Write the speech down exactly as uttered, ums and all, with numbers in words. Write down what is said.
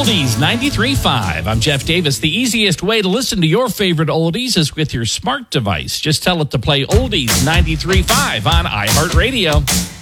Oldies ninety-three point five. I'm Jeff Davis. The easiest way to listen to your favorite oldies is with your smart device. Just tell it to play Oldies ninety-three point five on iHeartRadio.